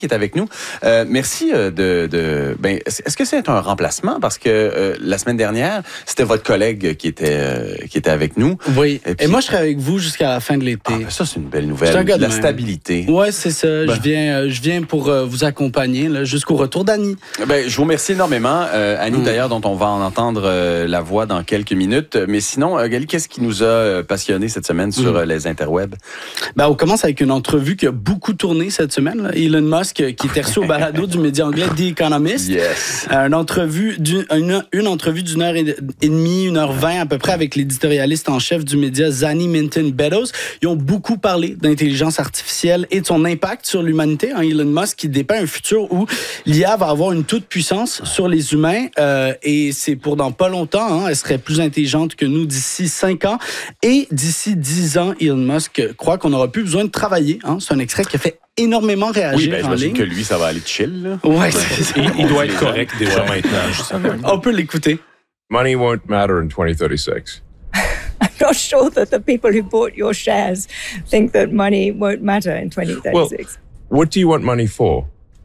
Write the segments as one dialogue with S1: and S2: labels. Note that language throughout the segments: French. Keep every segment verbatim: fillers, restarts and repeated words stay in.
S1: qui est avec nous. Euh, merci de, de ben, est-ce que c'est un remplacement parce que euh, la semaine dernière, c'était votre collègue qui était euh, qui était avec nous.
S2: Oui.
S1: Et, puis,
S2: Et moi je serai avec vous jusqu'à la fin de l'été.
S1: Ah, ben ça c'est une belle nouvelle.
S2: C'est un gars de
S1: la
S2: même.
S1: stabilité.
S2: Ouais, c'est ça.
S1: Ben.
S2: Je viens euh, je viens pour euh, vous accompagner là, jusqu'au retour d'Annie.
S1: Ben, je vous remercie énormément euh, Annie mm. d'ailleurs dont on va en entendre euh, la voix dans quelques minutes. Mais sinon, euh, Gali, qu'est-ce qui nous a passionné cette semaine sur mm. euh, les interwebs?
S2: Ben, on commence avec une entrevue qui a beaucoup tourné cette semaine. Là. Elon Musk qui était reçu au balado du média anglais The Economist.
S1: Yes.
S2: Euh, une entrevue d'une une, une entrevue d'une heure et demie, une heure vingt à peu près avec l'éditorialiste en chef du média Zanny Minton-Beddoes. Ils ont beaucoup parlé d'intelligence artificielle et de son impact sur l'humanité. Hein, Elon Musk qui dépeint un futur où l'I A va avoir une toute puissance sur les humains euh, et c'est pour dans pas longtemps. Hein, elle serait plus intelligente que nous d'ici cinq ans et d'ici dix ans, Elon Musk croit qu'on n'aura plus besoin de travailler. Hein. C'est un extrait qui a fait énormément réagir
S1: oui, ben,
S2: en ligne.
S1: que lui, ça va aller chill. Là.
S2: Ouais,
S3: il, il doit être correct déjà maintenant.
S2: On peut l'écouter.
S4: Money won't matter in twenty thirty-six.
S5: I'm not sure that the people who bought your shares think that money won't matter in twenty thirty-six.
S4: Well, what do you want money for?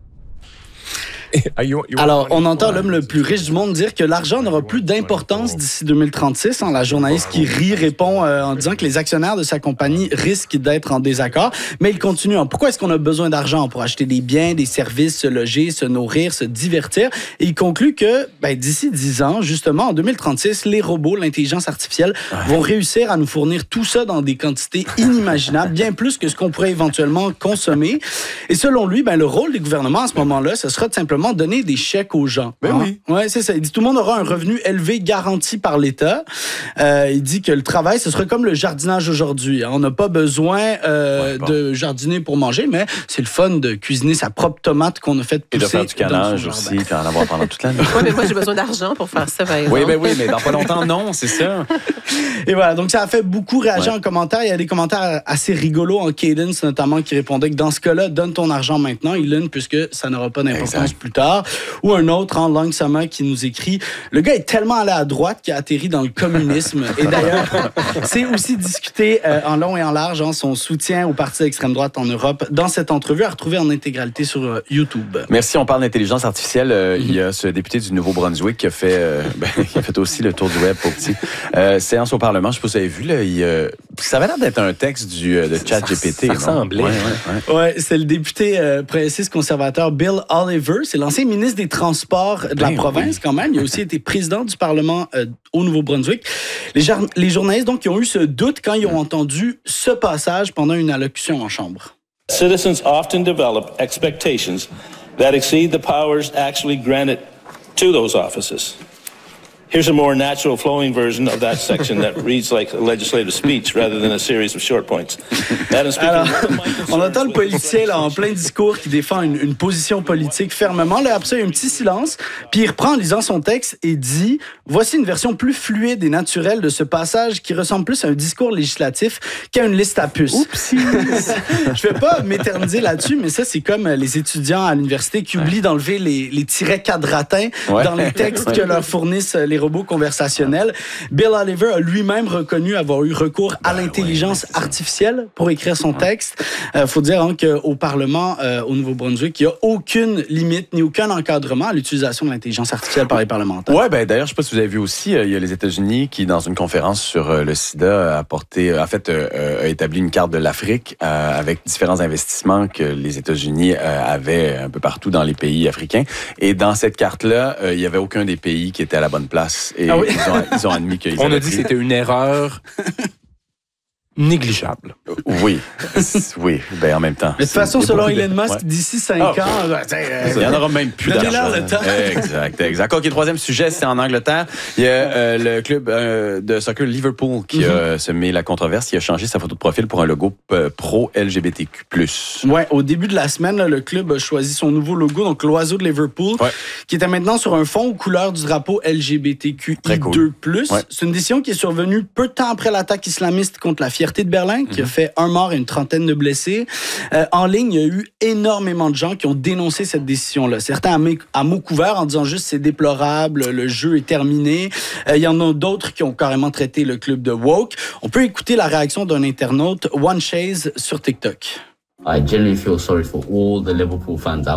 S4: You, you
S2: Alors, on entend l'homme le plus riche du monde dire que l'argent n'aura plus d'importance d'ici deux mille trente-six. Hein, la journaliste qui rit répond euh, en disant que les actionnaires de sa compagnie risquent d'être en désaccord. Mais il continue. Hein, pourquoi est-ce qu'on a besoin d'argent pour acheter des biens, des services, se loger, se nourrir, se divertir? Et il conclut que ben, d'ici dix ans, justement, en deux mille trente-six, les robots, l'intelligence artificielle vont réussir à nous fournir tout ça dans des quantités inimaginables, bien plus que ce qu'on pourrait éventuellement consommer. Et selon lui, ben, le rôle des gouvernements à ce moment-là, ce sera de simplement donner des chèques aux gens.
S1: Ben
S2: hein?
S1: oui.
S2: Ouais, c'est ça. Il dit tout le monde aura un revenu élevé garanti par l'État. Euh, il dit que le travail, ce sera comme le jardinage aujourd'hui. Hein? On n'a pas besoin euh, ouais, bon. de jardiner pour manger, mais c'est le fun de cuisiner sa propre tomate qu'on a fait pousser.
S1: Et de faire du canage aussi, puis en avoir pendant toute l'année.
S6: Oui, mais moi, j'ai besoin d'argent pour faire ça, par exemple.
S1: Oui, ben oui, mais dans pas longtemps, non, c'est ça.
S2: Et voilà, donc ça a fait beaucoup réagir
S1: ouais.
S2: en commentaire. Il y a des commentaires assez rigolos en cadence, notamment, qui répondaient que dans ce cas-là, donne ton argent maintenant, Elon, puisque ça n'aura pas d'importance exact. Plus tard. Ou un autre, en langue sama, qui nous écrit « Le gars est tellement allé à droite qu'il a atterri dans le communisme. » Et d'ailleurs, c'est aussi discuté euh, en long et en large, hein, son soutien au parti d'extrême droite en Europe dans cette entrevue à retrouver en intégralité sur euh, YouTube.
S1: Merci. On parle d'intelligence artificielle. Euh, mm-hmm. Il y a ce député du Nouveau-Brunswick qui a fait, euh, ben, qui a fait aussi le tour du web pour petit. Euh, séance au Parlement, je ne sais pas si vous avez vu, là, il, euh, ça avait l'air d'être un texte du, euh, de ChatGPT.
S3: Ça, ça ressemblait.
S1: Ouais, ouais, ouais.
S2: ouais, c'est le député euh, progressiste conservateur Bill Oliver. C'est l'ancien ministre des Transports de la ben, province, oui. quand même. Il a aussi été président du Parlement euh, au Nouveau-Brunswick. Les, jar- les journalistes, donc, qui ont eu ce doute quand ils ont entendu ce passage pendant une allocution en chambre.
S7: Citizens often develop expectations that exceed the powers actually granted to those offices. Here's a more natural flowing version of that section that reads like a legislative speech rather than a series of short points.
S2: Alors, on entend le politicien là, en plein discours qui défend une, une position politique fermement. Là, après ça, il y a un petit silence. Puis il reprend en lisant son texte et dit « Voici une version plus fluide et naturelle de ce passage qui ressemble plus à un discours législatif qu'à une liste à puces. » Oupsie! Je ne vais pas m'éterniser là-dessus, mais ça, c'est comme les étudiants à l'université qui oublient d'enlever les, les tirets quadratins ouais. dans les textes que leur fournissent les robots conversationnels. Bill Oliver a lui-même reconnu avoir eu recours à l'intelligence ouais, ouais, artificielle pour écrire son texte. Il euh, faut dire hein, qu'au Parlement, euh, au Nouveau-Brunswick, il n'y a aucune limite ni aucun encadrement à l'utilisation de l'intelligence artificielle par les parlementaires.
S1: Oui, ben d'ailleurs, je ne sais pas si vous avez vu aussi, euh, il y a les États-Unis qui, dans une conférence sur euh, le sida, a porté, euh, en fait, euh, a établi une carte de l'Afrique euh, avec différents investissements que les États-Unis euh, avaient un peu partout dans les pays africains. Et dans cette carte-là, euh, il n'y avait aucun des pays qui était à la bonne place. Et ah oui? ils, ont, ils ont admis qu'ils
S3: On
S1: avaient
S3: a dit
S1: pris...
S3: que c'était une erreur négligeable.
S1: Oui, oui, ben en même temps.
S2: Mais de toute façon, selon Elon Musk, ouais. d'ici cinq oh, ans...
S1: Ben, euh, il n'y en aura même plus d'argent.
S2: Le temps.
S1: Exact, exact. OK, troisième sujet, c'est en Angleterre. Il y a euh, le club euh, de soccer Liverpool qui mm-hmm. a semé la controverse, qui a changé sa photo de profil pour un logo euh, pro-L G B T Q plus.
S2: Oui, au début de la semaine, là, le club a choisi son nouveau logo, donc l'oiseau de Liverpool, ouais. qui était maintenant sur un fond aux couleurs du drapeau L G B T Q I deux plus. Cool. Ouais. C'est une décision qui est survenue peu de temps après l'attaque islamiste contre la Fierté de Berlin, qui mm-hmm. a fait un mort et une trentaine de blessés. Euh, en ligne, il y a eu énormément de gens qui ont dénoncé cette décision-là. Certains à, m- à mots couverts en disant juste c'est déplorable, le jeu est terminé. Euh, il y en a d'autres qui ont carrément traité le club de woke. On peut écouter la réaction d'un internaute, One Chase, sur TikTok.
S8: I genuinely feel sorry for all the Liverpool fans out